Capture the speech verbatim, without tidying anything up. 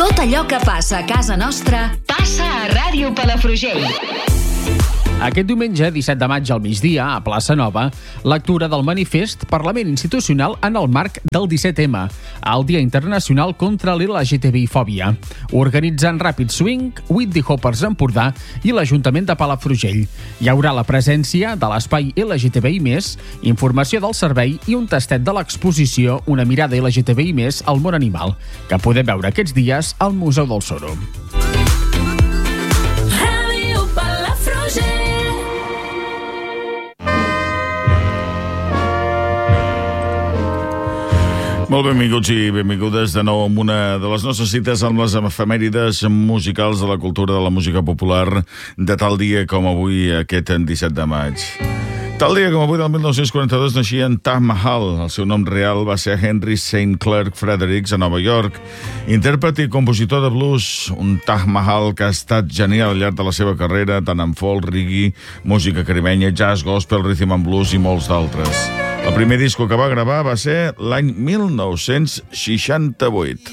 Tot allò que passa a casa nostra passa a Ràdio Palafrugell. Aquest diumenge, disset de maig al migdia, a Plaça Nova, lectura del manifest Parlament Institucional en el marc del disset eme, el Dia Internacional contra l'L G T B I fòbia, organitzant Rapid Swing, Whitney Hoppers Empordà i l'Ajuntament de Palafrugell. Hi haurà la presència de l'espai L G T B I més, informació del servei i un tastet de l'exposició Una mirada L G T B I més al món animal, que podem veure aquests dies al Museu del Soro. Molt benvinguts i benvingudes de nou amb una de les nostres cites amb les efemèrides musicals de la cultura de la música popular de tal dia com avui, aquest disset de maig. Tal dia com avui del mil nou-cents quaranta-dos naixia en Taj Mahal. El seu nom real va ser Henry Saint Clair Fredericks a Nova York. Intèrpret i compositor de blues, un Taj Mahal que ha estat genial al llarg de la seva carrera, tant en folk, reggae, música carimenya, jazz, gospel, rhythm and blues i molts d'altres. El primer disco que va gravar va ser l'any mil nou-cents seixanta-vuit.